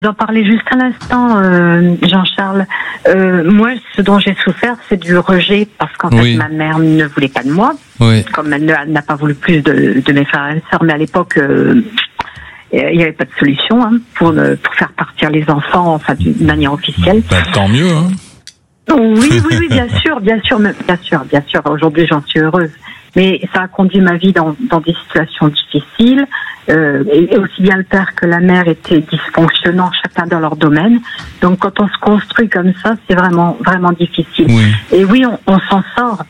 J'en parlais juste à l'instant, Jean-Charles. Moi, ce dont j'ai souffert, c'est du rejet, parce qu'en fait, ma mère ne voulait pas de moi, comme elle n'a pas voulu plus de mes frères et sœurs, mais à l'époque, il n'y avait pas de solution pour faire partir les enfants, enfin, d'une manière officielle. Tant mieux, hein. Oui, bien sûr. Aujourd'hui, j'en suis heureuse. Mais ça a conduit ma vie dans des situations difficiles. Et aussi bien le père que la mère étaient dysfonctionnants, chacun dans leur domaine. Donc, quand on se construit comme ça, c'est vraiment, vraiment difficile. Oui. Et oui, on s'en sort.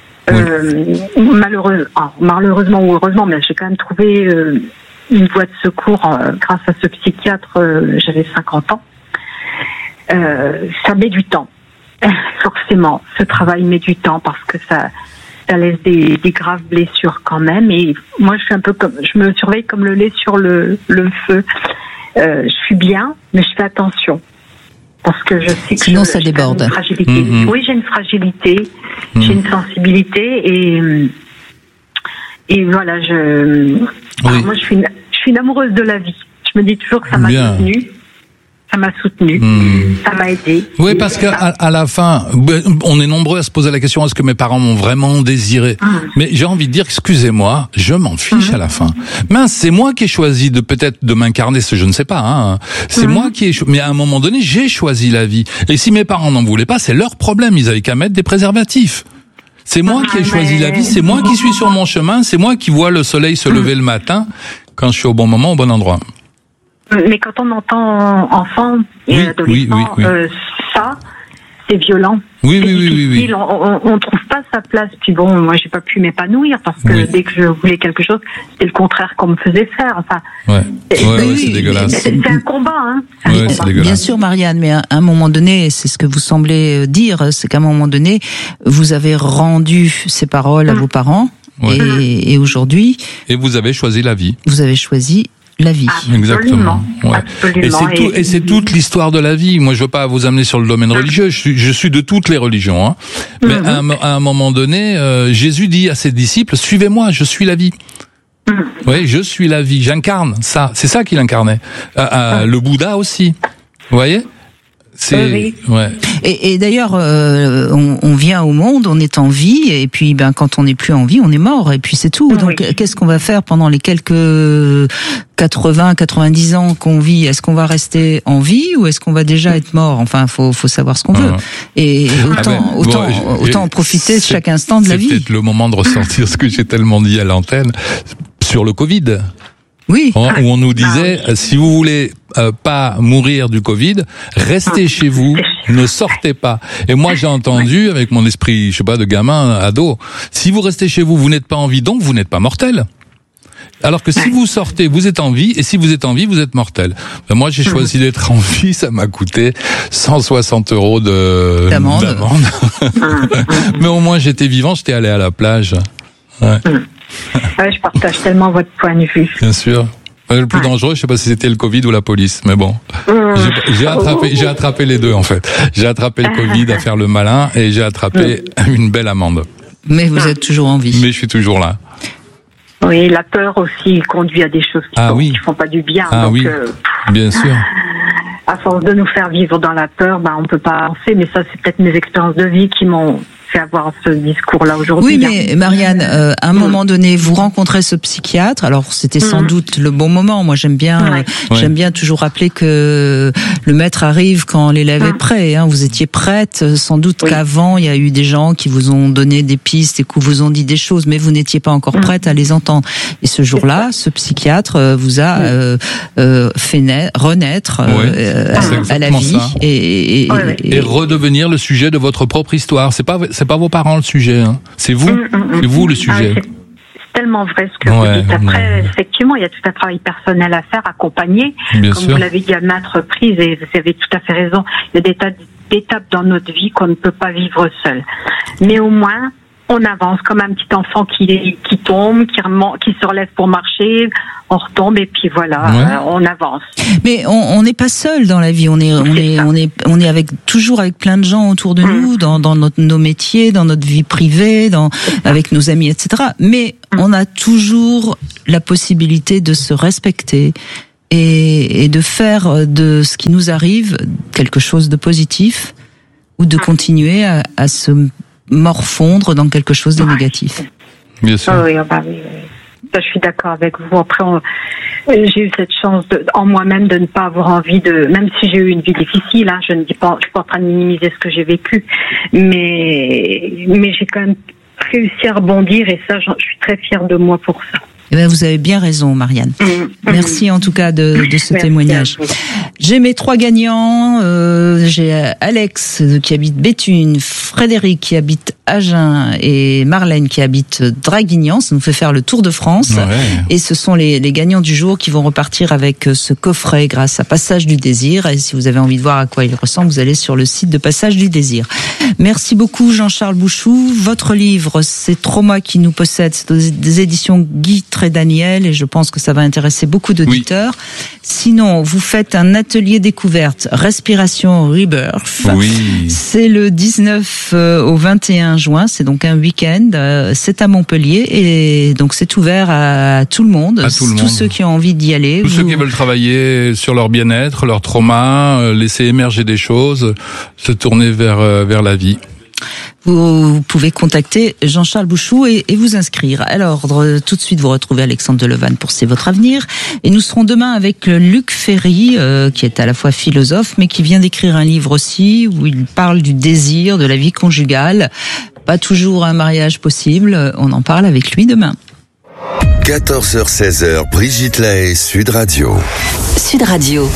Malheureusement ou heureusement, mais j'ai quand même trouvé une voie de secours grâce à ce psychiatre. J'avais 50 ans. Ça met du temps. Forcément, ce travail met du temps parce que ça laisse des graves blessures quand même. Et moi, je me surveille comme le lait sur le feu. Je suis bien, mais je fais attention parce que je sais que sinon ça déborde. J'ai une fragilité. Oui, j'ai une fragilité, j'ai une sensibilité et voilà. Moi, je suis une amoureuse de la vie. Je me dis toujours que ça m'a soutenue. Ça m'a soutenu, ça m'a aidé. Oui, parce qu'à la fin, on est nombreux à se poser la question, est-ce que mes parents m'ont vraiment désiré? Mais j'ai envie de dire, excusez-moi, je m'en fiche à la fin. Mince, c'est moi qui ai choisi peut-être de m'incarner, je ne sais pas, hein. C'est moi qui mais à un moment donné, j'ai choisi la vie. Et si mes parents n'en voulaient pas, c'est leur problème, ils avaient qu'à mettre des préservatifs. C'est moi qui ai choisi la vie, c'est moi qui suis sur mon chemin, c'est moi qui vois le soleil se lever le matin quand je suis au bon moment, au bon endroit. Mais quand on entend enfant et adolescent, ça, c'est violent. Oui. On trouve pas sa place. Puis bon, moi, j'ai pas pu m'épanouir parce que dès que je voulais quelque chose, c'était le contraire qu'on me faisait faire. Enfin, c'est dégueulasse. C'est un combat, hein. C'est dégueulasse. Bien sûr, Marianne, mais à un moment donné, c'est ce que vous semblez dire, c'est qu'à un moment donné, vous avez rendu ces paroles à vos parents, et aujourd'hui. Et vous avez choisi la vie. Vous avez choisi la vie. Exactement. Et c'est toute l'histoire de la vie. Moi, je veux pas vous amener sur le domaine religieux. Je suis de toutes les religions, hein. Mais à un moment donné, Jésus dit à ses disciples, suivez-moi, je suis la vie. Oui, je suis la vie. J'incarne ça. C'est ça qu'il incarnait. Le Bouddha aussi. Vous voyez? Et d'ailleurs, on vient au monde, on est en vie, et puis quand on n'est plus en vie, on est mort, et puis c'est tout. Donc qu'est-ce qu'on va faire pendant les quelques 80, 90 ans qu'on vit? Est-ce qu'on va rester en vie ou est-ce qu'on va déjà être mort? Enfin, faut savoir ce qu'on veut. Et autant en profiter de chaque instant de la vie. C'est peut-être le moment de ressortir ce que j'ai tellement dit à l'antenne sur le Covid. Oui. Où on nous disait, si vous voulez pas mourir du Covid, restez chez vous, ne sortez pas. Et moi, j'ai entendu, avec mon esprit, je sais pas, de gamin, ado, si vous restez chez vous, vous n'êtes pas en vie, donc vous n'êtes pas mortel. Alors que si vous sortez, vous êtes en vie, et si vous êtes en vie, vous êtes mortel. Moi, j'ai choisi d'être en vie, ça m'a coûté 160 € d'amende. Mais au moins, j'étais vivant, j'étais allé à la plage. Je partage tellement votre point de vue. Bien sûr. Le plus dangereux, je sais pas si c'était le Covid ou la police, mais bon. J'ai attrapé les deux, en fait. J'ai attrapé le Covid à faire le malin et j'ai attrapé une belle amende. Mais vous êtes toujours en vie. Mais je suis toujours là. Oui, la peur aussi conduit à des choses qui font pas du bien. Donc, bien sûr. À force de nous faire vivre dans la peur, on peut pas avancer, mais ça, c'est peut-être mes expériences de vie qui m'ont fait avoir ce discours-là aujourd'hui. Oui, mais Marianne, à un moment donné, vous rencontrez ce psychiatre. Alors, c'était sans doute le bon moment. Moi, j'aime bien toujours rappeler que le maître arrive quand l'élève est prêt. Hein. Vous étiez prête. Sans doute qu'avant, il y a eu des gens qui vous ont donné des pistes et qui vous ont dit des choses, mais vous n'étiez pas encore prête à les entendre. Et ce jour-là, ce psychiatre vous a fait renaître à la vie et redevenir le sujet de votre propre histoire. C'est pas vos parents le sujet, hein. C'est vous, c'est vous le sujet. C'est tellement vrai ce que vous dites. Après, effectivement, il y a tout un travail personnel à faire, accompagné, comme vous l'avez dit à maintes reprises, et vous avez tout à fait raison. Il y a des tas d'étapes dans notre vie qu'on ne peut pas vivre seul. Mais au moins, on avance comme un petit enfant qui tombe, qui se relève pour marcher, on retombe et puis voilà, on avance. Mais on n'est pas seul dans la vie, on est toujours avec plein de gens autour de nous, dans nos métiers, dans notre vie privée, avec nos amis, etc. Mais on a toujours la possibilité de se respecter, et de faire de ce qui nous arrive quelque chose de positif ou de continuer à se morfondre dans quelque chose de négatif. Bien sûr. Oui. Ça, je suis d'accord avec vous. Après, j'ai eu cette chance en moi-même de ne pas avoir envie de, même si j'ai eu une vie difficile, hein, je suis pas en train de minimiser ce que j'ai vécu, mais j'ai quand même réussi à rebondir et ça, je suis très fière de moi pour ça. Eh bien, vous avez bien raison, Marianne. Merci en tout cas de ce témoignage. J'ai mes 3 gagnants. J'ai Alex qui habite Béthune, Frédéric qui habite Agen et Marlène qui habite Draguignan. Ça nous fait faire le tour de France. Ouais. Et ce sont les gagnants du jour qui vont repartir avec ce coffret grâce à Passage du Désir. Et si vous avez envie de voir à quoi il ressemble, vous allez sur le site de Passage du Désir. Merci beaucoup, Jean-Charles Bouchou. Votre livre, c'est Trauma qui nous possède. C'est des éditions Guy et Daniel, et je pense que ça va intéresser beaucoup d'auditeurs. Oui. Sinon, vous faites un atelier découverte Respiration Rebirth. Oui. C'est le 19 au 21 juin, c'est donc un week-end. C'est à Montpellier et donc c'est ouvert à tout le monde. Tous ceux qui ont envie d'y aller. Tous ceux qui veulent travailler sur leur bien-être, leur trauma, laisser émerger des choses, se tourner vers la vie. Vous pouvez contacter Jean-Charles Bouchou et vous inscrire. Alors, tout de suite, vous retrouvez Alexandre Delevanne pour C'est votre avenir. Et nous serons demain avec Luc Ferry, qui est à la fois philosophe, mais qui vient d'écrire un livre aussi, où il parle du désir, de la vie conjugale. Pas toujours un mariage possible. On en parle avec lui demain. 14h-16h, Brigitte Lahaie, Sud Radio. Sud Radio.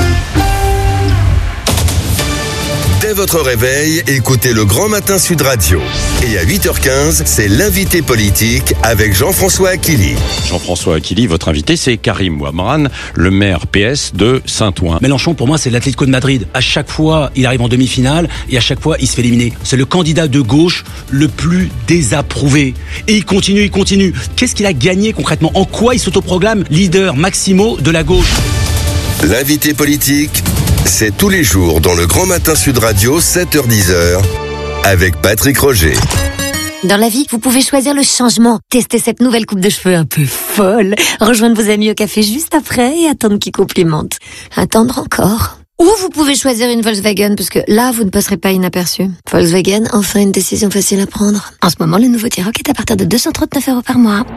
Dès votre réveil, écoutez le Grand Matin Sud Radio. Et à 8h15, c'est l'invité politique avec Jean-François Aquili. Jean-François Aquili, votre invité, c'est Karim Ouamran, le maire PS de Saint-Ouen. Mélenchon, pour moi, c'est l'Atlético de Madrid. À chaque fois, il arrive en demi-finale et à chaque fois, il se fait éliminer. C'est le candidat de gauche le plus désapprouvé. Et il continue. Qu'est-ce qu'il a gagné concrètement? En quoi il s'autoproclame leader maximo de la gauche? L'invité politique, c'est tous les jours dans le Grand Matin Sud Radio, 7h-10h, avec Patrick Roger. Dans la vie, vous pouvez choisir le changement. Tester cette nouvelle coupe de cheveux un peu folle. Rejoindre vos amis au café juste après et attendre qu'ils complimentent. Attendre encore. Ou vous pouvez choisir une Volkswagen, parce que là, vous ne passerez pas inaperçu. Volkswagen, enfin une décision facile à prendre. En ce moment, le nouveau T-Roc est à partir de 239 € par mois.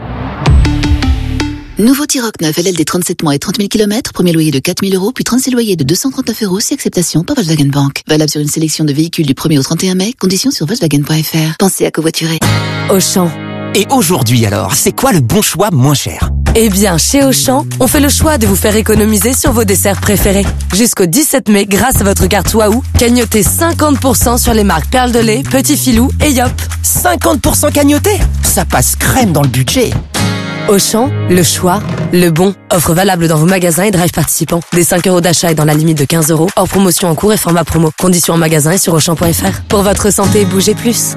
Nouveau T-Roc 9, LLD 37 mois et 30 000 km, premier loyer de 4 000 €, puis 36 loyers de 239 € si acceptation par Volkswagen Bank. Valable sur une sélection de véhicules du 1er au 31 mai, conditions sur Volkswagen.fr. Pensez à covoiturer. Auchan. Et aujourd'hui alors, c'est quoi le bon choix moins cher? Eh bien, chez Auchan, on fait le choix de vous faire économiser sur vos desserts préférés. Jusqu'au 17 mai, grâce à votre carte Waouh, cagnotez 50% sur les marques Perle de lait, Petit Filou et Yop. 50% cagnoté? Ça passe crème dans le budget. Auchan, le choix, le bon. Offre valable dans vos magasins et drive participants. Des 5 € d'achat et dans la limite de 15 €. Hors promotion en cours et format promo. Conditions en magasin et sur Auchan.fr. Pour votre santé, bougez plus.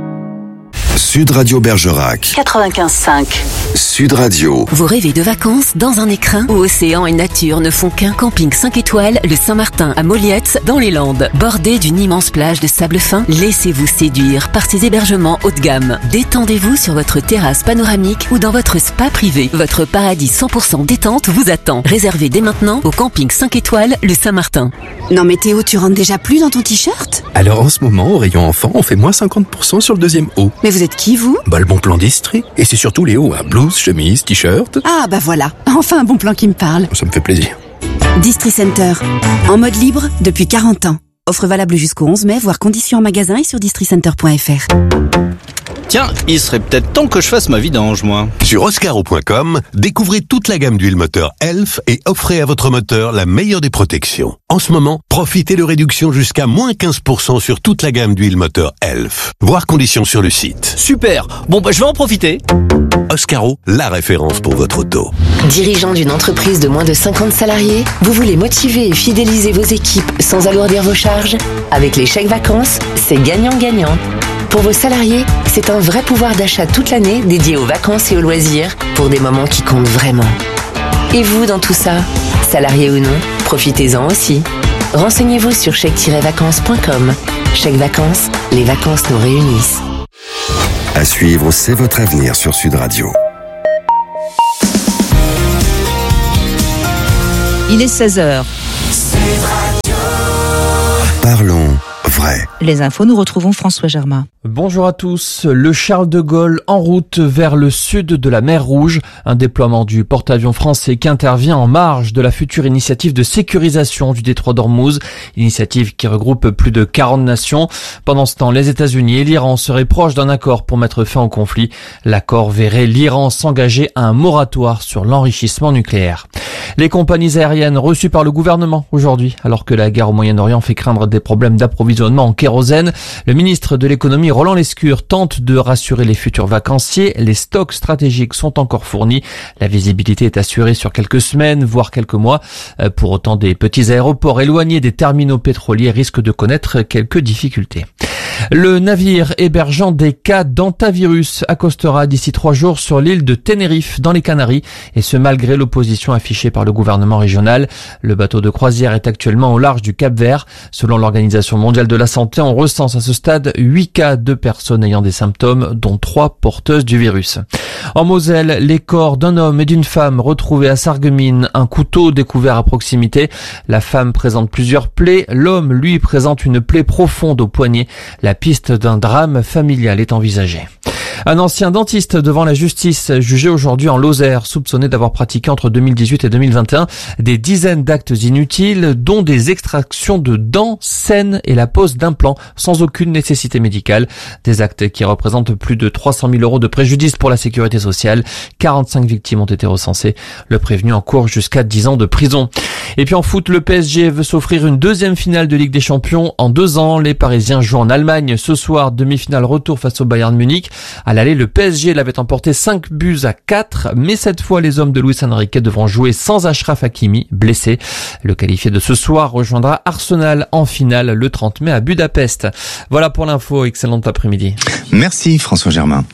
Sud Radio Bergerac 95.5. Sud Radio. Vous rêvez de vacances dans un écrin où océan et nature ne font qu'un? Camping 5 étoiles, le Saint-Martin à Moliette, dans les Landes. Bordé d'une immense plage de sable fin, laissez-vous séduire par ces hébergements haut de gamme. Détendez-vous sur votre terrasse panoramique ou dans votre spa privé. Votre paradis 100% détente vous attend. Réservez dès maintenant au Camping 5 étoiles, le Saint-Martin. Non mais Théo, tu rentres déjà plus dans ton t-shirt? Alors en ce moment, au rayon enfant, on fait moins 50% sur le deuxième haut. Mais vous êtes qui, vous? Le bon plan d'Istrie. Et c'est surtout les hauts, blouse, chemise, t-shirt. Ah bah voilà, enfin un bon plan qui me parle. Ça me fait plaisir. Distri Center, en mode libre depuis 40 ans. Offre valable jusqu'au 11 mai, voire conditions en magasin et sur districenter.fr. Tiens, il serait peut-être temps que je fasse ma vidange, moi. Sur Oscaro.com, découvrez toute la gamme d'huile moteur Elf et offrez à votre moteur la meilleure des protections. En ce moment, profitez de réductions jusqu'à moins 15% sur toute la gamme d'huile moteur Elf. Voir conditions sur le site. Super. Bon, je vais en profiter. Oscaro, la référence pour votre auto. Dirigeant d'une entreprise de moins de 50 salariés, vous voulez motiver et fidéliser vos équipes sans alourdir vos charges? Avec les chèques vacances, c'est gagnant-gagnant. Pour vos salariés, c'est un vrai pouvoir d'achat toute l'année dédié aux vacances et aux loisirs pour des moments qui comptent vraiment. Et vous, dans tout ça, salarié ou non, profitez-en aussi. Renseignez-vous sur chèque-vacances.com. Chèque Vacances, les vacances nous réunissent. À suivre, c'est votre avenir sur Sud Radio. Il est 16h. Parlons vrai. Les infos, nous retrouvons François Germain. Bonjour à tous. Le Charles de Gaulle en route vers le sud de la mer Rouge. Un déploiement du porte-avions français qui intervient en marge de la future initiative de sécurisation du détroit d'Ormuz. Initiative qui regroupe plus de 40 nations. Pendant ce temps, les États-Unis et l'Iran seraient proches d'un accord pour mettre fin au conflit. L'accord verrait l'Iran s'engager à un moratoire sur l'enrichissement nucléaire. Les compagnies aériennes reçues par le gouvernement aujourd'hui, alors que la guerre au Moyen-Orient fait craindre des problèmes d'approvisionnement en kérosène. Le ministre de l'économie Roland Lescure tente de rassurer les futurs vacanciers. Les stocks stratégiques sont encore fournis. La visibilité est assurée sur quelques semaines, voire quelques mois. Pour autant, des petits aéroports éloignés des terminaux pétroliers risquent de connaître quelques difficultés. Le navire hébergeant des cas d'hantavirus accostera d'ici 3 jours sur l'île de Tenerife dans les Canaries, et ce malgré l'opposition affichée par le gouvernement régional. Le bateau de croisière est actuellement au large du Cap-Vert. Selon l'Organisation mondiale de la santé, on recense à ce stade 8 cas de personnes ayant des symptômes, dont 3 porteuses du virus. En Moselle, les corps d'un homme et d'une femme retrouvés à Sarreguemines, un couteau découvert à proximité. La femme présente plusieurs plaies, l'homme, lui, présente une plaie profonde au poignet. La piste d'un drame familial est envisagée. Un ancien dentiste devant la justice, jugé aujourd'hui en Lozère, soupçonné d'avoir pratiqué entre 2018 et 2021 des dizaines d'actes inutiles, dont des extractions de dents saines et la pose d'implants sans aucune nécessité médicale. Des actes qui représentent plus de 300 000 € de préjudice pour la sécurité sociale. 45 victimes ont été recensées. Le prévenu encourt jusqu'à 10 ans de prison. Et puis en foot, le PSG veut s'offrir une deuxième finale de Ligue des Champions en 2 ans. Les Parisiens jouent en Allemagne ce soir, demi-finale retour face au Bayern Munich. À l'aller, le PSG l'avait emporté 5-4, mais cette fois, les hommes de Luis Enrique devront jouer sans Achraf Hakimi, blessé. Le qualifié de ce soir rejoindra Arsenal en finale le 30 mai à Budapest. Voilà pour l'info, excellent après-midi. Merci François Germain.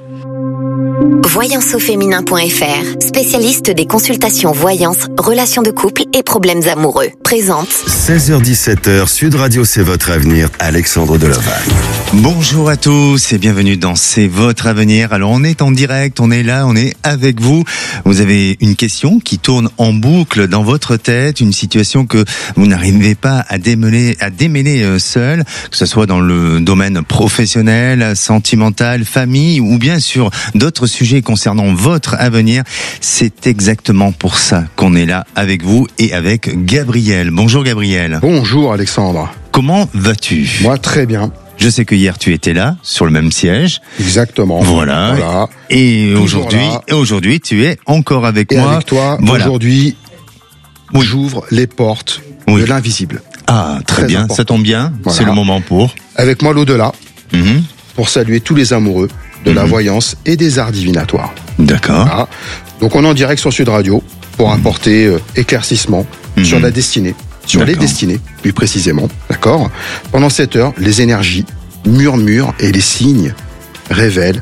Voyanceauféminin.fr, spécialiste des consultations voyance, relations de couple et problèmes amoureux, présente 16h-17h, Sud Radio, c'est votre avenir, Alexandre Delovagne. Bonjour à tous et bienvenue dans C'est votre avenir. Alors on est en direct, on est là, on est avec vous. Vous avez une question qui tourne en boucle dans votre tête, une situation que vous n'arrivez pas à démêler seul, que ce soit dans le domaine professionnel, sentimental, famille ou bien sur d'autres sujets concernant votre avenir. C'est exactement pour ça qu'on est là avec vous et avec Gabriel. Bonjour Gabriel. Bonjour Alexandre. Comment vas-tu ? Moi très bien. Je sais que hier tu étais là, sur le même siège. Exactement. Voilà. Et aujourd'hui tu es encore avec moi. Et avec toi, voilà. Aujourd'hui, j'ouvre les portes de l'invisible. Ah, très bien, important. Ça tombe bien, voilà. C'est le moment pour... Avec moi l'au-delà, pour saluer tous les amoureux de la voyance et des arts divinatoires. D'accord. Voilà. Donc on est en direct sur Sud Radio pour apporter éclaircissement sur la destinée. Sur les destinées, plus précisément, d'accord ? Pendant 7 heures, les énergies murmurent et les signes révèlent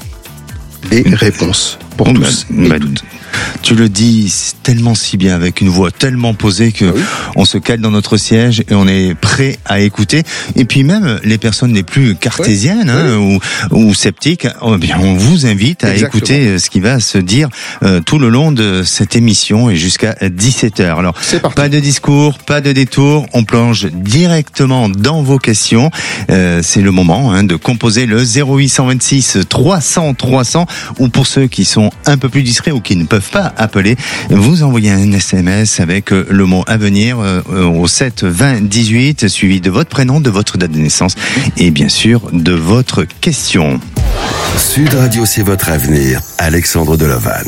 les réponses pour tous. Tu le dis tellement si bien, avec une voix tellement posée que on se cale dans notre siège et on est prêt à écouter. Et puis même les personnes les plus cartésiennes ou sceptiques, bien on vous invite à écouter ce qui va se dire tout le long de cette émission et jusqu'à 17h. Alors pas de discours, pas de détour, on plonge directement dans vos questions. C'est le moment de composer le 0826 300 300 ou pour ceux qui sont un peu plus discrets ou qui ne peuvent pas appeler, vous envoyez un SMS avec le mot avenir au 7 20 18 suivi de votre prénom, de votre date de naissance et bien sûr de votre question. Sud Radio, c'est votre avenir, Alexandre Delovagne.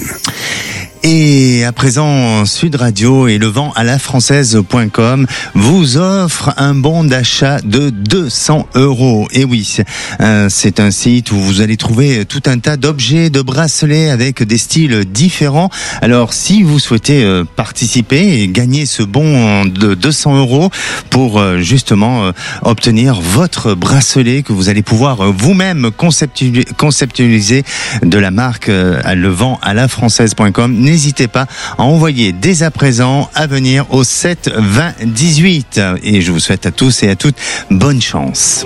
Et à présent, Sud Radio et leventalafrançaise.com vous offre un bon d'achat de 200 €. Et oui, c'est un site où vous allez trouver tout un tas d'objets, de bracelets avec des styles différents. Alors, si vous souhaitez participer et gagner ce bon de 200 € pour justement obtenir votre bracelet que vous allez pouvoir vous-même conceptualiser de la marque leventalafrançaise.com, n'hésitez pas à envoyer dès à présent à venir au 7 20 18 et je vous souhaite à tous et à toutes bonne chance.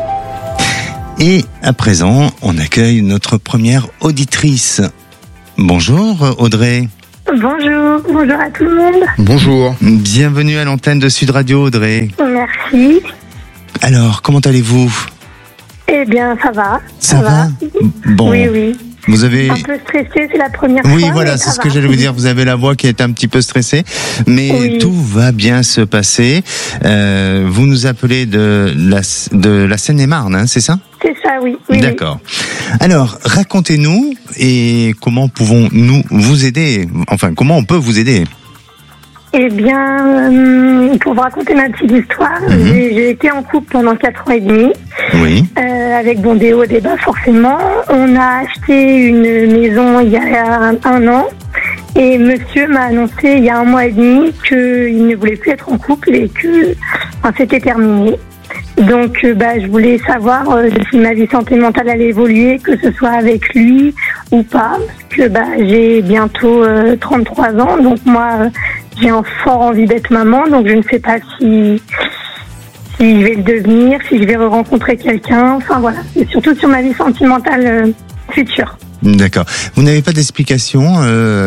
Et à présent, on accueille notre première auditrice. Bonjour Audrey. Bonjour à tout le monde. Bonjour. Bienvenue à l'antenne de Sud Radio, Audrey. Merci. Alors, comment allez-vous ? Eh bien, ça va. Ça va ? Bon. Oui. Vous avez... Un peu stressé, c'est la première fois. Oui, voilà, c'est ce que j'allais vous dire. Vous avez la voix qui est un petit peu stressée, mais tout va bien se passer. Vous nous appelez de la Seine-et-Marne, hein, c'est ça ? C'est ça, oui. D'accord. Alors, racontez-nous et comment pouvons-nous vous aider ? Enfin, comment on peut vous aider ? Eh bien, pour vous raconter ma petite histoire, j'ai été en couple pendant 4 ans et demi. Oui. Avec des hauts, des bas forcément. On a acheté une maison il y a 1 an. Et monsieur m'a annoncé il y a 1 mois et demi qu'il ne voulait plus être en couple et que c'était terminé. Donc je voulais savoir si ma vie sentimentale allait évoluer, que ce soit avec lui ou pas, parce que j'ai bientôt 33 ans, donc moi j'ai fort envie d'être maman, donc je ne sais pas si je vais le devenir, si je vais rencontrer quelqu'un, enfin voilà, et surtout sur ma vie sentimentale future. D'accord. Vous n'avez pas d'explication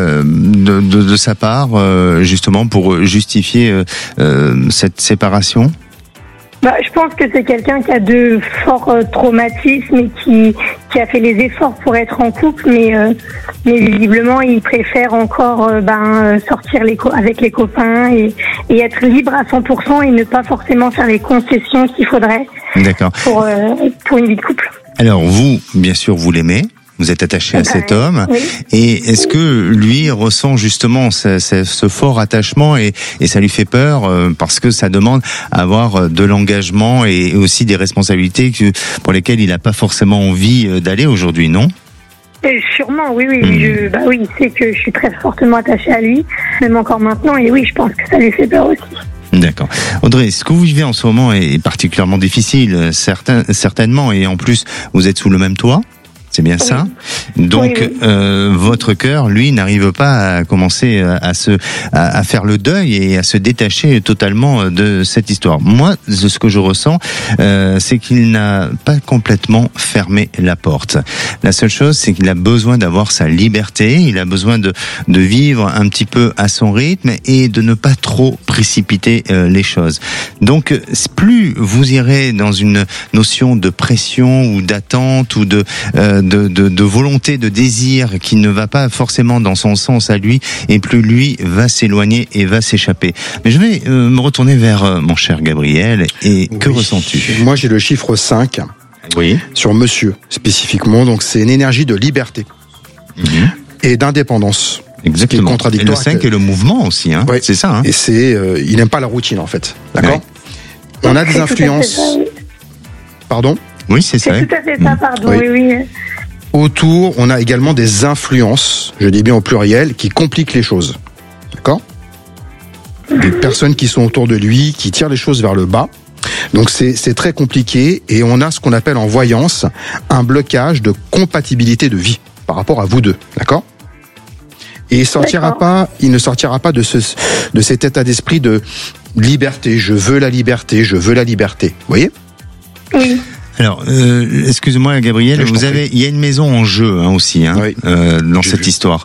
de sa part, justement, pour justifier cette séparation ? Je pense que c'est quelqu'un qui a de forts traumatismes et qui a fait les efforts pour être en couple, mais visiblement il préfère encore sortir avec les copains et être libre à 100% et ne pas forcément faire les concessions qu'il faudrait. D'accord. Pour une vie de couple. Alors vous, bien sûr, vous l'aimez. Vous êtes attaché à cet homme, oui. Et est-ce que lui ressent justement ce fort attachement et ça lui fait peur parce que ça demande à avoir de l'engagement et aussi des responsabilités pour lesquelles il n'a pas forcément envie d'aller aujourd'hui, non ? Sûrement, oui. Il sait que je suis très fortement attachée à lui, même encore maintenant, et oui, je pense que ça lui fait peur aussi. D'accord. Audrey, ce que vous vivez en ce moment est particulièrement difficile, certainement, et en plus, vous êtes sous le même toit. C'est bien ça. Donc votre cœur, lui, n'arrive pas à commencer à faire le deuil et à se détacher totalement de cette histoire. Moi, ce que je ressens, c'est qu'il n'a pas complètement fermé la porte. La seule chose, c'est qu'il a besoin d'avoir sa liberté. Il a besoin de vivre un petit peu à son rythme et de ne pas trop précipiter les choses. Donc, plus vous irez dans une notion de pression ou d'attente ou de volonté, de désir qui ne va pas forcément dans son sens à lui, et plus lui va s'éloigner et va s'échapper. Mais je vais me retourner vers mon cher Gabriel, et que ressens-tu ? Moi j'ai le chiffre 5 sur monsieur spécifiquement, donc c'est une énergie de liberté et d'indépendance. Exactement. Qui est contradictoire. Et le 5 est le mouvement aussi, hein. C'est ça. Hein. Et c'est, il n'aime pas la routine en fait, d'accord ? On a des influences... Pardon ? Oui, c'est ça. C'est tout à fait ça, pardon, oui. Autour, on a également des influences, je dis bien au pluriel, qui compliquent les choses. D'accord ? Des personnes qui sont autour de lui, qui tirent les choses vers le bas. Donc c'est très compliqué, et on a ce qu'on appelle en voyance un blocage de compatibilité de vie par rapport à vous deux. D'accord ? Et il ne sortira pas de cet état d'esprit de liberté. Je veux la liberté. Vous voyez ? Oui. Alors, excusez-moi, Gabriel, il y a une maison en jeu aussi, dans cette histoire.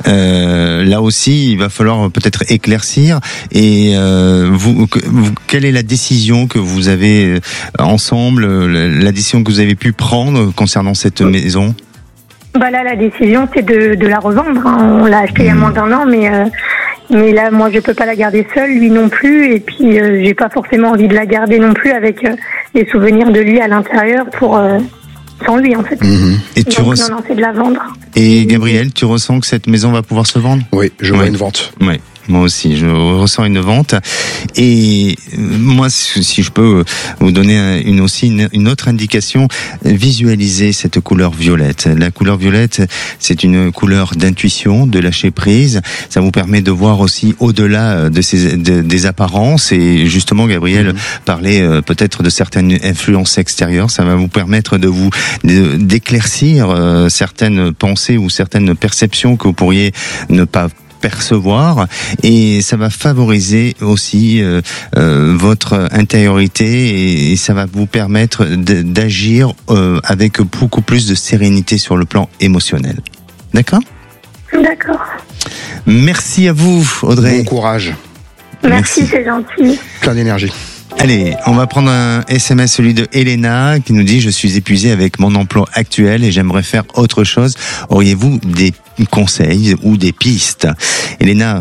Là aussi, il va falloir peut-être éclaircir. Et quelle est la décision que vous avez ensemble, la décision que vous avez pu prendre concernant cette maison ? Là, la décision, c'est de la revendre. On l'a achetée il y a moins d'1 an, mais là, moi, je peux pas la garder seule, lui non plus, et puis j'ai pas forcément envie de la garder non plus avec les souvenirs de lui à l'intérieur sans lui en fait. Et donc non, c'est de la vendre. Et Gabriel, tu ressens que cette maison va pouvoir se vendre ? Oui, je vois une vente. Oui. Moi aussi, je ressens une vente. Et moi, si je peux vous donner une autre indication, visualisez cette couleur violette. La couleur violette, c'est une couleur d'intuition, de lâcher prise. Ça vous permet de voir aussi au-delà des apparences. Et justement, Gabriel parlait peut-être de certaines influences extérieures. Ça va vous permettre d'éclaircir certaines pensées ou certaines perceptions que vous pourriez ne pas percevoir, et ça va favoriser aussi votre intériorité, et ça va vous permettre d'agir avec beaucoup plus de sérénité sur le plan émotionnel. D'accord ? D'accord. Merci à vous, Audrey. Bon courage. Merci, c'est gentil. Plein d'énergie. Allez, on va prendre un SMS, celui de Elena, qui nous dit « Je suis épuisée avec mon emploi actuel et j'aimerais faire autre chose. Auriez-vous des conseils ou des pistes ?» Elena,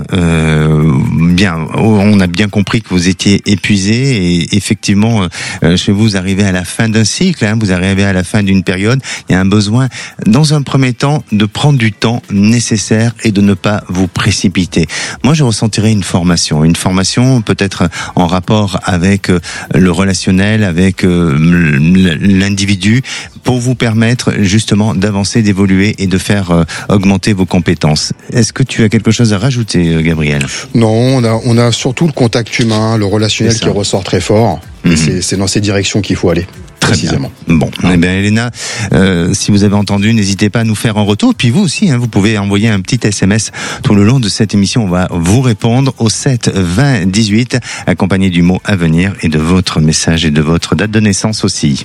bien, on a bien compris que vous étiez épuisée et effectivement, chez vous arrivez à la fin d'un cycle, vous arrivez à la fin d'une période. Il y a un besoin, dans un premier temps, de prendre du temps nécessaire et de ne pas vous précipiter. Moi, je ressentirais une formation peut-être en rapport avec le relationnel, avec l'individu, pour vous permettre justement d'avancer, d'évoluer et de faire augmenter vos compétences. Est-ce que tu as quelque chose à rajouter, Gabriel ? Non, on a surtout le contact humain, le relationnel qui ressort très fort. C'est dans ces directions qu'il faut aller. Très précisément. Bien. Bon, eh bien, Elena, si vous avez entendu, n'hésitez pas à nous faire un retour. Puis vous aussi, vous pouvez envoyer un petit SMS tout le long de cette émission. On va vous répondre au 7 20 18, accompagné du mot à venir et de votre message et de votre date de naissance aussi.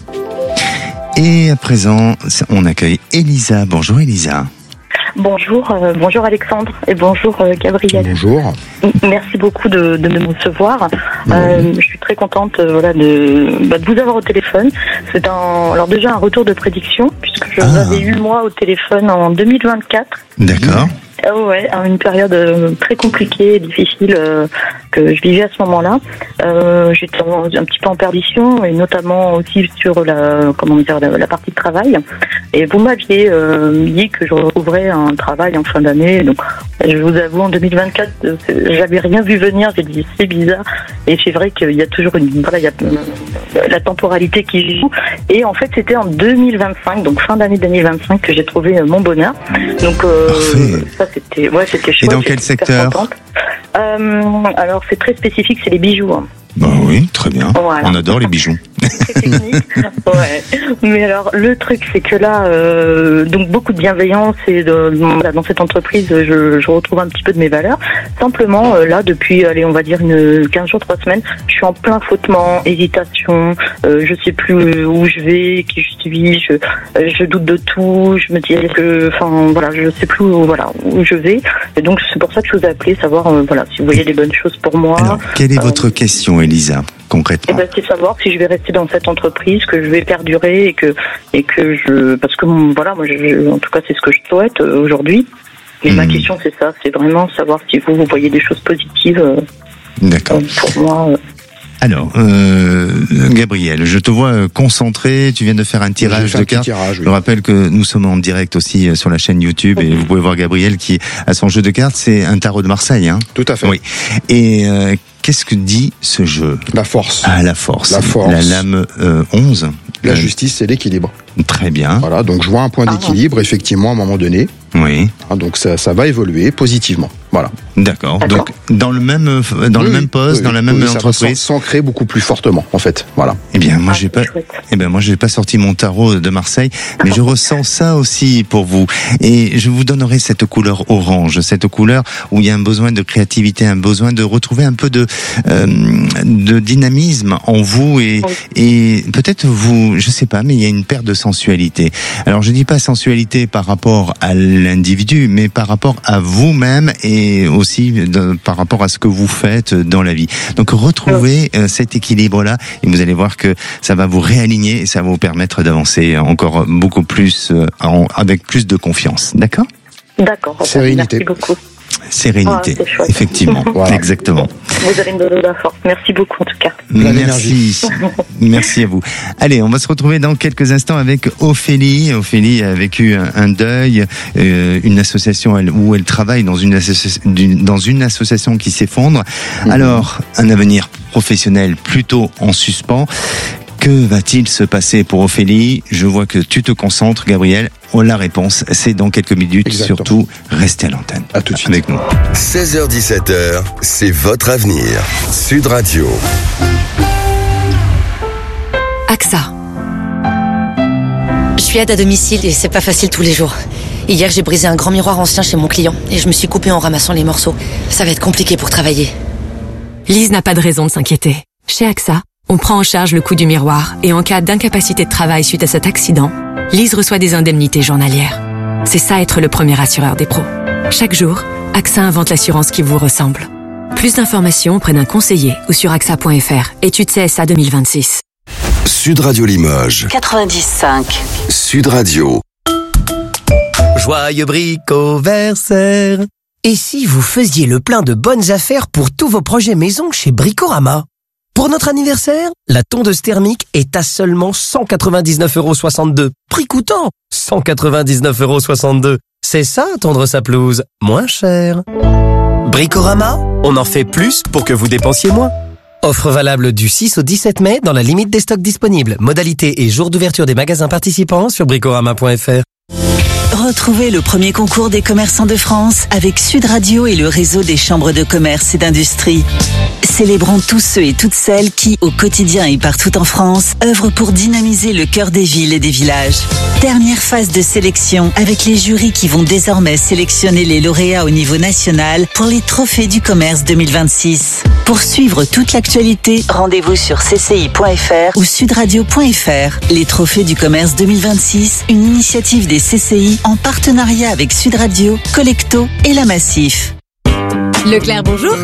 Et à présent, on accueille Elisa. Bonjour Elisa. Bonjour Alexandre et bonjour Gabriel. Bonjour. Merci beaucoup de me recevoir. Je suis très contente de vous avoir au téléphone. C'est alors déjà un retour de prédiction puisque je vous avais eu moi au téléphone en 2024. D'accord. Ouais, une période très compliquée et difficile que je vivais à ce moment-là. J'étais un petit peu en perdition et notamment aussi sur la partie de travail. Et vous m'aviez dit que je retrouverais un travail en fin d'année. Donc, je vous avoue, en 2024, j'avais rien vu venir. J'ai dit c'est bizarre. Et c'est vrai qu'il y a toujours il y a la temporalité qui joue. Et en fait, c'était en 2025, donc fin d'année 2025, que j'ai trouvé mon bonheur. Donc ça c'était chouette. Et dans quel secteur? Alors c'est très spécifique, c'est les bijoux. Bah oui, très bien. Voilà. On adore les bijoux. C'est technique. Ouais. Mais alors le truc c'est que là, donc beaucoup de bienveillance et dans cette entreprise, je retrouve un petit peu de mes valeurs. Simplement là depuis, on va dire 15 jours, 3 semaines, je suis en plein flottement, hésitation. Je sais plus où je vais, qui je suis. Je doute de tout. Je me dis que, je sais plus où je vais. Et donc c'est pour ça que je vous ai appelé, savoir si vous voyez des bonnes choses pour moi. Alors, quelle est votre question, Elisa, concrètement? C'est savoir si je vais rester dans cette entreprise, que je vais perdurer et que parce que moi, en tout cas, c'est ce que je souhaite aujourd'hui. Mais ma question, c'est ça, c'est vraiment savoir si vous voyez des choses positives. D'accord. Pour moi. Alors, Gabriel, je te vois concentré, tu viens de faire un tirage de cartes. Je rappelle que nous sommes en direct aussi sur la chaîne YouTube et vous pouvez voir Gabriel qui a son jeu de cartes, c'est un tarot de Marseille. Tout à fait. Oui. Et qu'est-ce que dit ce jeu? La force. Ah, la force. La force. La lame 11. La justice et l'équilibre. Très bien. Voilà, donc je vois un point d'équilibre, effectivement, à un moment donné. Oui. Donc ça va évoluer positivement. Voilà. D'accord. Donc dans le même poste, dans la même entreprise, s'ancrer beaucoup plus fortement, en fait. Voilà. Eh bien, moi j'ai pas sorti mon tarot de Marseille, mais je ressens ça aussi pour vous. Et je vous donnerai cette couleur orange, cette couleur où il y a un besoin de créativité, un besoin de retrouver un peu de dynamisme en vous et peut-être vous, je sais pas, mais il y a une perte de sensualité. Alors je dis pas sensualité par rapport à l'individu, mais par rapport à vous-même et aussi par rapport à ce que vous faites dans la vie. Donc retrouvez cet équilibre-là et vous allez voir que ça va vous réaligner et ça va vous permettre d'avancer encore beaucoup plus, avec plus de confiance. D'accord ? D'accord. Sérénité. Merci beaucoup. Sérénité, effectivement, voilà. Exactement. Vous allez me donner de la force. Merci beaucoup en tout cas. Merci. Merci à vous. Allez, on va se retrouver dans quelques instants avec Ophélie. Ophélie a vécu un deuil, une association où elle travaille dans une association qui s'effondre. Alors, un avenir professionnel plutôt en suspens. Que va-t-il se passer pour Ophélie? Je vois que tu te concentres, Gabriel. La réponse, c'est dans quelques minutes. Exactement. Surtout, restez à l'antenne. À tout de suite. Avec nous. 16h-17h, c'est votre avenir. Sud Radio. AXA. Je suis aide à domicile et c'est pas facile tous les jours. Hier, j'ai brisé un grand miroir ancien chez mon client et je me suis coupée en ramassant les morceaux. Ça va être compliqué pour travailler. Lise n'a pas de raison de s'inquiéter. Chez AXA, on prend en charge le coût du miroir et en cas d'incapacité de travail suite à cet accident, Lise reçoit des indemnités journalières. C'est ça être le premier assureur des pros. Chaque jour, AXA invente l'assurance qui vous ressemble. Plus d'informations auprès d'un conseiller ou sur AXA.fr. Étude CSA 2026. Sud Radio Limoges. 90.5. Sud Radio. Joyeux bricoversaire. Et si vous faisiez le plein de bonnes affaires pour tous vos projets maison chez Bricorama? Pour notre anniversaire, la tondeuse thermique est à seulement 199,62 €. Prix coûtant 199,62 €. C'est ça, tondre sa pelouse, moins cher. Bricorama, on en fait plus pour que vous dépensiez moins. Offre valable du 6 au 17 mai dans la limite des stocks disponibles. Modalité et jour d'ouverture des magasins participants sur bricorama.fr. Retrouvez le premier concours des commerçants de France avec Sud Radio et le réseau des chambres de commerce et d'industrie. Célébrons tous ceux et toutes celles qui, au quotidien et partout en France, œuvrent pour dynamiser le cœur des villes et des villages. Dernière phase de sélection avec les jurys qui vont désormais sélectionner les lauréats au niveau national pour les trophées du commerce 2026. Pour suivre toute l'actualité, rendez-vous sur cci.fr ou sudradio.fr. Les trophées du commerce 2026, une initiative des CCI en partenariat avec Sud Radio, Collecto et La Massif. Leclerc, bonjour.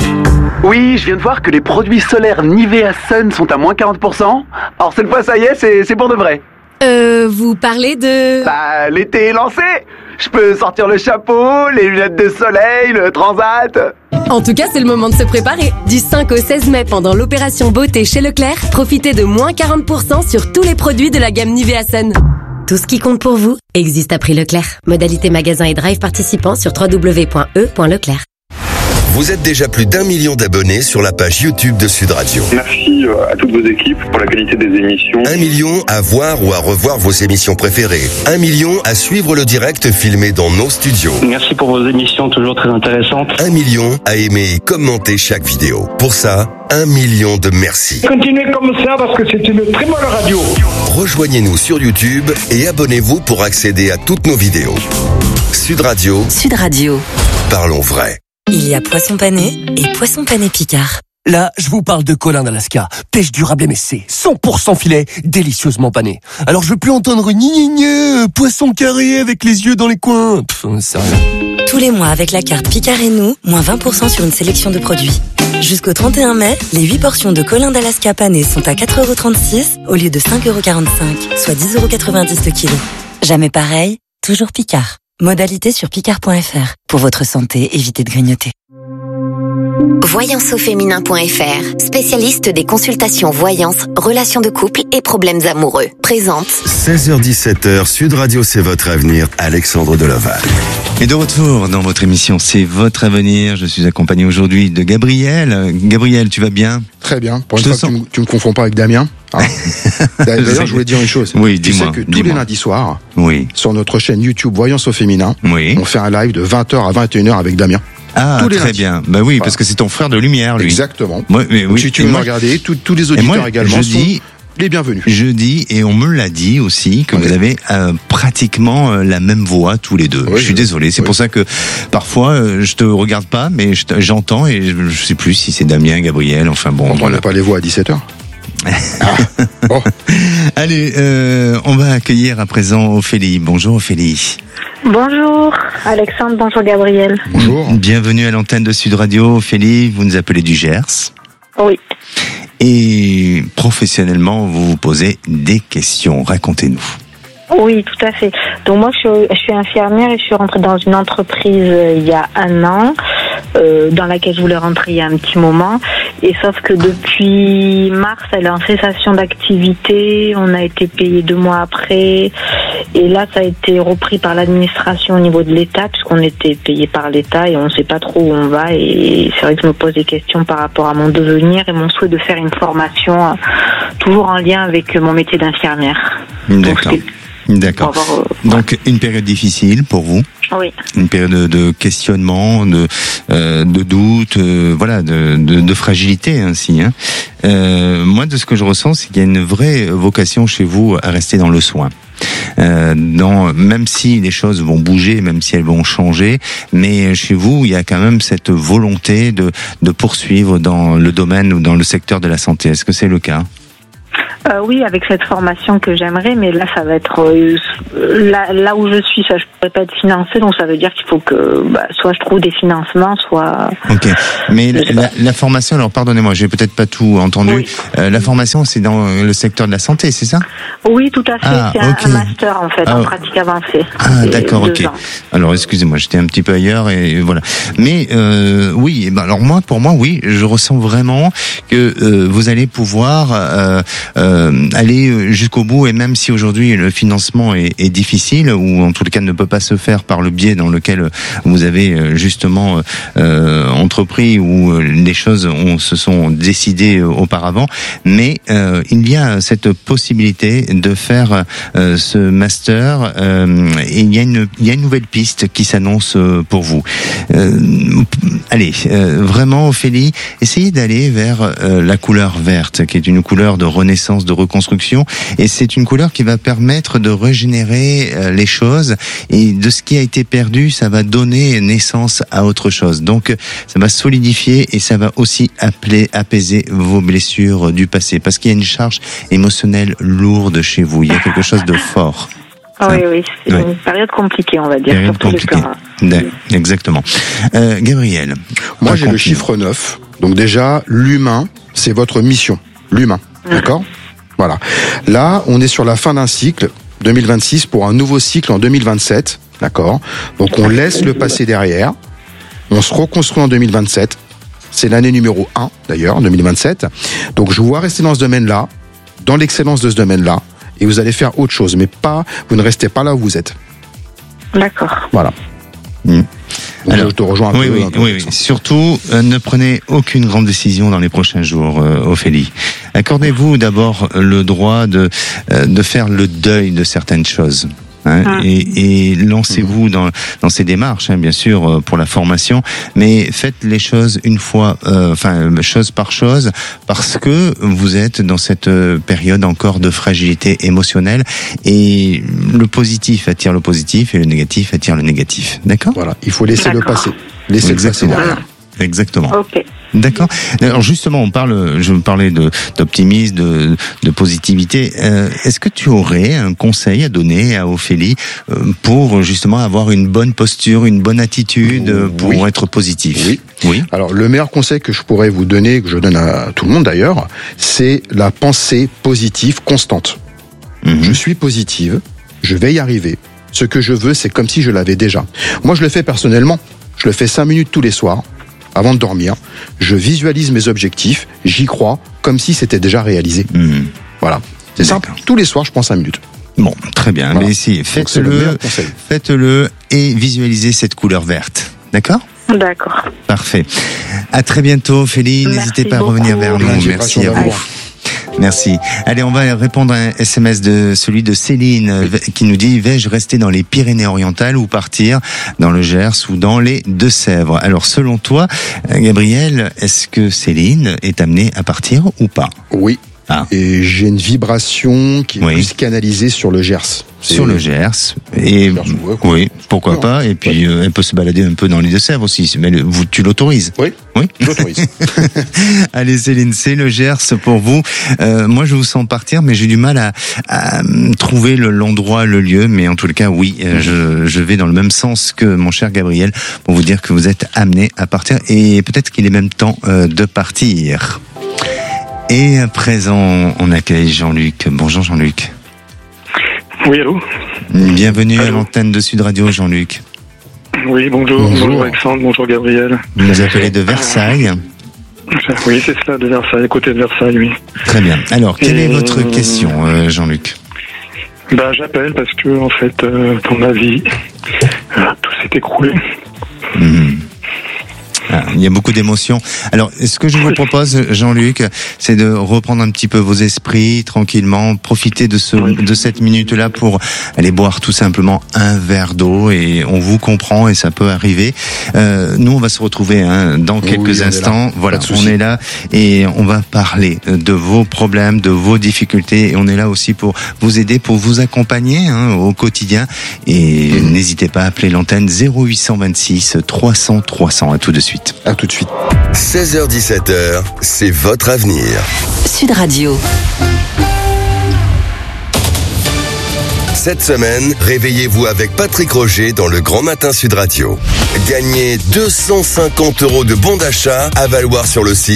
Oui, je viens de voir que les produits solaires Nivea Sun sont à moins 40%. Alors cette fois, ça y est, c'est pour de vrai. Vous parlez de... Bah, l'été est lancé. Je peux sortir le chapeau, les lunettes de soleil, le transat. En tout cas, c'est le moment de se préparer. Du 5 au 16 mai, pendant l'opération beauté chez Leclerc, profitez de moins 40% sur tous les produits de la gamme Nivea Sun. Tout ce qui compte pour vous existe à prix Leclerc. Modalité magasin et drive participants sur www.e.leclerc. Vous êtes déjà plus d'1 million d'abonnés sur la page YouTube de Sud Radio. Merci à toutes vos équipes pour la qualité des émissions. 1 million à voir ou à revoir vos émissions préférées. 1 million à suivre le direct filmé dans nos studios. Merci pour vos émissions toujours très intéressantes. 1 million à aimer et commenter chaque vidéo. Pour ça, 1 million de merci. Continuez comme ça parce que c'est une très bonne radio. Rejoignez-nous sur YouTube et abonnez-vous pour accéder à toutes nos vidéos. Sud Radio. Sud Radio. Parlons vrai. Il y a poisson pané et poisson pané Picard. Là, je vous parle de Colin d'Alaska. Pêche durable MSC, 100% filet, délicieusement pané. Alors je veux plus entendre poisson carré avec les yeux dans les coins. Ça rien. Tous les mois avec la carte Picard et nous, moins 20% sur une sélection de produits. Jusqu'au 31 mai, les 8 portions de Colin d'Alaska pané sont à 4,36 € au lieu de 5,45 €, soit 10,90 € le kilo. Jamais pareil, toujours Picard. Modalité sur picard.fr. Pour votre santé, évitez de grignoter. Voyanceauféminin.fr, spécialiste des consultations voyance, relations de couple et problèmes amoureux. Présente 16h-17h, Sud Radio, c'est votre avenir. Alexandre Delaval. Et de retour dans votre émission, c'est votre avenir. Je suis accompagné aujourd'hui de Gabriel. Gabriel, tu vas bien? Très bien. Pour une fois que tu me confonds pas avec Damien. Hein. D'ailleurs, je voulais dire une chose. Oui, tu sais que tous les lundis soirs, sur notre chaîne YouTube Voyance au féminin, on fait un live de 20h à 21h avec Damien. Ah, très bien. Bah oui, parce que c'est ton frère de lumière, lui. Exactement. Moi, mais oui, si tu veux me regarder, tous les auditeurs également sont les bienvenus. Je dis, et on me l'a dit aussi, que vous avez pratiquement la même voix tous les deux. Je suis désolé, c'est pour ça que parfois je te regarde pas, mais j'entends et je sais plus si c'est Damien, Gabriel, enfin bon. On n'a pas les voix à 17h. Bon. Allez, on va accueillir à présent Ophélie. Bonjour Ophélie. Bonjour Alexandre, bonjour Gabriel. Bonjour. Bienvenue à l'antenne de Sud Radio. Ophélie, vous nous appelez du Gers. Oui. Et professionnellement, vous vous posez des questions. Racontez-nous. Oui, tout à fait. Donc moi, je suis infirmière et je suis rentrée dans une entreprise il y a 1 an, dans laquelle je voulais rentrer il y a un petit moment. Et sauf que depuis mars, elle est en cessation d'activité. On a été payé 2 mois après. Et là, ça a été repris par l'administration au niveau de l'État, puisqu'on était payé par l'État et on ne sait pas trop où on va. Et c'est vrai que je me pose des questions par rapport à mon devenir et mon souhait de faire une formation toujours en lien avec mon métier d'infirmière. D'accord. Donc une période difficile pour vous. Oui. Une période de questionnement, de doute, voilà, de fragilité ainsi. Hein. Moi, de ce que je ressens, c'est qu'il y a une vraie vocation chez vous à rester dans le soin. Même si les choses vont bouger, même si elles vont changer, mais chez vous, il y a quand même cette volonté de poursuivre dans le domaine ou dans le secteur de la santé. Est-ce que c'est le cas ? Oui, avec cette formation que j'aimerais, mais là, ça va être là où je suis, ça, je pourrais pas être financée, donc ça veut dire qu'il faut que soit je trouve des financements, soit. Ok, mais la formation, alors pardonnez-moi, j'ai peut-être pas tout entendu. Oui. La formation, c'est dans le secteur de la santé, c'est ça? Oui, tout à fait. C'est un master en fait, en pratique avancée. Ah, d'accord, ok. Alors, excusez-moi, j'étais un petit peu ailleurs et voilà. Mais oui, alors pour moi, oui, je ressens vraiment que vous allez pouvoir aller jusqu'au bout, et même si aujourd'hui le financement est difficile, ou en tout cas ne peut pas se faire par le biais dans lequel vous avez justement entrepris, où les choses se sont décidées auparavant, mais il y a cette possibilité de faire ce master, et il y a une nouvelle piste qui s'annonce pour vous. Allez, vraiment Ophélie, essayez d'aller vers la couleur verte, qui est une couleur de renaissance, de reconstruction, et c'est une couleur qui va permettre de régénérer les choses, et de ce qui a été perdu, ça va donner naissance à autre chose. Donc ça va solidifier, et ça va aussi apaiser vos blessures du passé, parce qu'il y a une charge émotionnelle lourde chez vous, il y a quelque chose de fort. Oui, c'est une période compliquée, on va dire. Période compliquée. Exactement. Gabriel. Moi, j'ai le chiffre 9. Donc déjà, l'humain, c'est votre mission. L'humain. D'accord ? Voilà. Là, on est sur la fin d'un cycle, 2026, pour un nouveau cycle en 2027. D'accord ? Donc on laisse le passé derrière. On se reconstruit en 2027. C'est l'année numéro 1, d'ailleurs, 2027. Donc je vous vois rester dans ce domaine-là, dans l'excellence de ce domaine-là, et vous allez faire autre chose, mais vous ne restez pas là où vous êtes. D'accord. Voilà. Alors, je te rejoins un peu. Oui. Surtout, ne prenez aucune grande décision dans les prochains jours, Ophélie. Accordez-vous d'abord le droit de faire le deuil de certaines choses. Et lancez-vous dans ces démarches, bien sûr, pour la formation, mais faites les choses une fois, chose par chose, parce que vous êtes dans cette période encore de fragilité émotionnelle, et le positif attire le positif, et le négatif attire le négatif. D'accord ? Voilà, il faut laisser le passé. Laisser le passé derrière. Exactement. Ok. D'accord. Alors justement, je parlais d'optimisme, de positivité. Est-ce que tu aurais un conseil à donner à Ophélie pour justement avoir une bonne posture, une bonne attitude, pour être positif ? Oui. Alors le meilleur conseil que je pourrais vous donner, que je donne à tout le monde d'ailleurs, c'est la pensée positive constante. Je suis positive, je vais y arriver. Ce que je veux, c'est comme si je l'avais déjà. Moi, je le fais personnellement. Je le fais 5 minutes tous les soirs. Avant de dormir, je visualise mes objectifs, j'y crois, comme si c'était déjà réalisé. Voilà. C'est simple. Tous les soirs, je prends 5 minutes. Bon, très bien. Voilà. Mais si, faites-le et visualisez cette couleur verte. D'accord ? D'accord. Parfait. À très bientôt, Ophélie. N'hésitez pas à revenir vers nous. Merci à vous. Merci. Allez, on va répondre à un SMS de celui de Céline qui nous dit: vais-je rester dans les Pyrénées-Orientales ou partir dans le Gers ou dans les Deux-Sèvres? Alors, selon toi, Gabriel, est-ce que Céline est amenée à partir ou pas? Oui. Et j'ai une vibration qui est plus canalisée sur le Gers. Sur le Gers. Et oui, pourquoi pas. Et puis elle peut se balader un peu dans les Deux-Sèvres aussi. Mais tu l'autorises? Oui. Je l'autorise. Allez Céline, c'est le Gers pour vous. Moi je vous sens partir, mais j'ai du mal à trouver l'endroit, le lieu. Mais en tout cas, oui, je vais dans le même sens que mon cher Gabriel pour vous dire que vous êtes amené à partir. Et peut-être qu'il est même temps de partir. Et à présent, on accueille Jean-Luc. Bonjour Jean-Luc. Oui, allô. Bienvenue à l'antenne de Sud Radio, Jean-Luc. Oui, bonjour. Bonjour Alexandre, bonjour Gabriel. Vous nous appelez de Versailles. Oui, c'est ça, de Versailles, côté de Versailles, oui. Très bien. Alors, quelle est votre question, Jean-Luc? J'appelle parce que, en fait, dans ma vie, tout s'est écroulé. Il y a beaucoup d'émotions. Alors, ce que je vous propose, Jean-Luc, c'est de reprendre un petit peu vos esprits tranquillement, profiter de cette minute-là pour aller boire tout simplement un verre d'eau, et on vous comprend et ça peut arriver. Nous, on va se retrouver dans quelques instants. Voilà, on est là et on va parler de vos problèmes, de vos difficultés, et on est là aussi pour vous aider, pour vous accompagner au quotidien. Et n'hésitez pas à appeler l'antenne 0826 300 300. À tout de suite. À tout de suite. 16h-17h, c'est votre avenir. Sud Radio. Cette semaine, réveillez-vous avec Patrick Roger dans le Grand Matin Sud Radio. Gagnez 250 € de bons d'achat à valoir sur le site